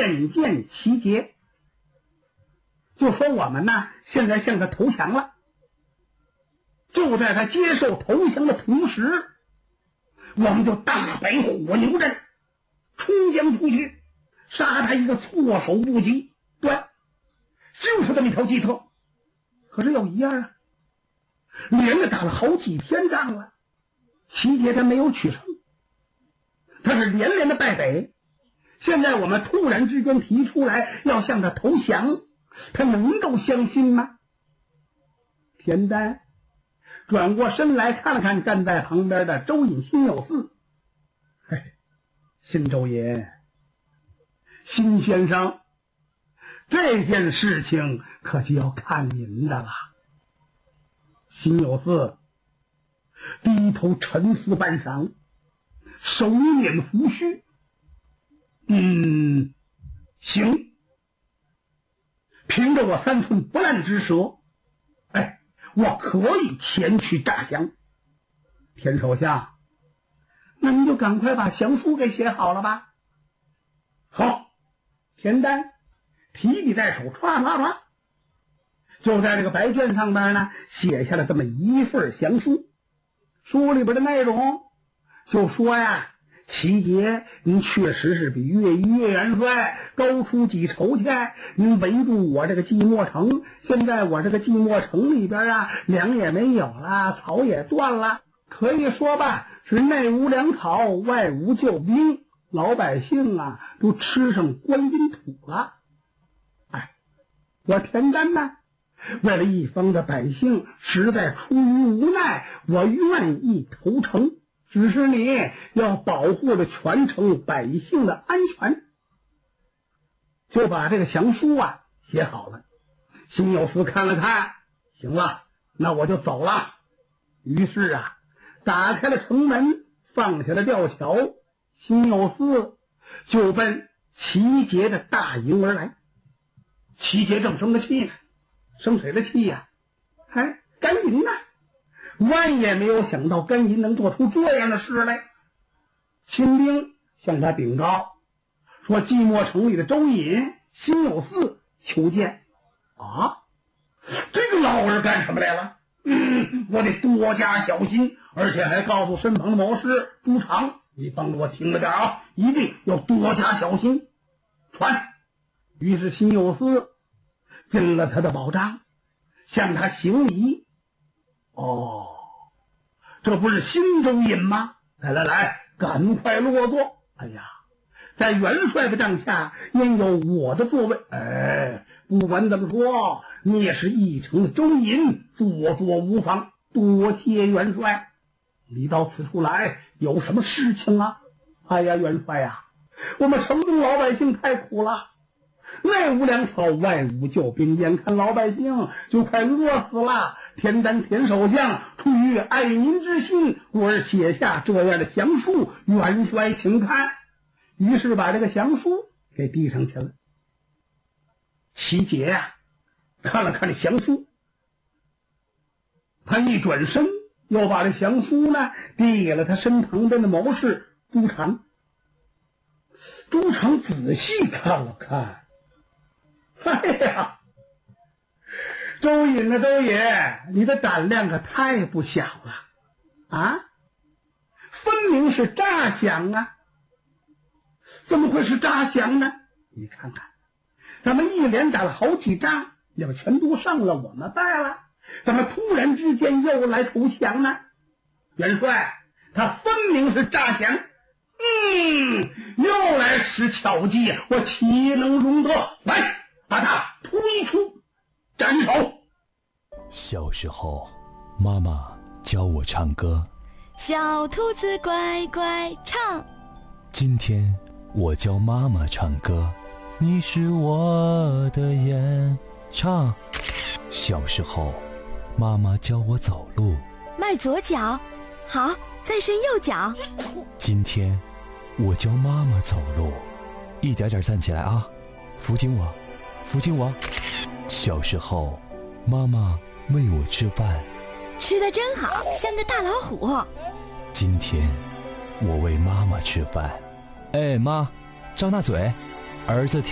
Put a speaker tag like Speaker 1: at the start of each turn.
Speaker 1: 面见齐杰，就说我们呢现在向他投降了。就在他接受投降的同时，我们就大摆火牛阵，冲将出去，杀他一个措手不及。对，就是这么一条计策。可是有一样啊，连着打了好几天仗了，齐杰他没有取胜，他是连连的败北。现在我们突然之间提出来要向他投降，他能够相信吗？田丹转过身来看了看站在旁边的周隐、辛有嗣。辛周隐，辛先生，这件事情可就要看您的了。辛有嗣低头沉思半晌，手捻胡须。行，凭着我3寸不烂之舌，我可以前去诈降。田首相，那您就赶快把降书给写好了吧。好，田丹提笔在手，唰唰唰，就在这个白卷上边呢写下了这么一份降书。书里边的内容就说呀，齐杰，您确实是比岳元帅高出几筹去，您围住我这个寂寞城，现在我这个寂寞城里边啊，粮也没有了，草也断了，可以说吧，是内无粮草，外无救兵，老百姓啊都吃上官军土了。我田丹呢，为了一方的百姓，实在出于无奈，我愿意投诚，只是你要保护着全城百姓的安全。就把这个降书啊写好了。辛有嗣看了看，行了，那我就走了。于是啊，打开了城门，放下了吊桥，辛有嗣就奔齐杰的大营而来。齐杰正生着气呢，生谁的气呀？甘银呐！万也没有想到甘银能做出这样的事来。亲兵向他禀告说，寂寞城里的周隐、辛有嗣求见。这个老儿干什么来了？我得多加小心，而且还告诉身旁的谋士朱常，你帮着我听着点啊，一定要多加小心。传。于是辛有嗣进了他的宝帐，向他行礼。这不是辛周隐吗？来，赶快落座。在元帅的帐下应有我的座位。不管怎么说，你也是一城的周隐，坐无妨，多谢元帅。你到此处来有什么事情啊？元帅呀，我们城中老百姓太苦了，内无粮草，外无救兵，眼看老百姓就快饿死了。田丹田首相出于爱民之心，故而写下这样的降书，元帅请看。于是把这个降书给递上去了。齐杰呀，看了看这降书，他一转身又把这降书呢递给了他身旁边的谋士朱常。朱常仔细看了看，周隐啊，周隐，你的胆量可太不小了分明是诈降啊！怎么会是诈降呢？你看看，咱们一连打了好几仗，要不全都上了我们败了，怎么突然之间又来投降呢？元帅，他分明是诈降。又来使巧计，我岂能容得？来，把他推出斩首。
Speaker 2: 小时候，妈妈教我唱歌，
Speaker 3: 小兔子乖乖唱。
Speaker 2: 今天我教妈妈唱歌，你是我的眼。唱。小时候，妈妈教我走路，
Speaker 3: 迈左脚，好，再伸右脚。
Speaker 2: 今天我教妈妈走路，一点点站起来啊，扶紧我，扶紧我。小时候，妈妈喂我吃饭，
Speaker 3: 吃得真好，像个大老虎。
Speaker 2: 今天我喂妈妈吃饭，妈，张大嘴，儿子跳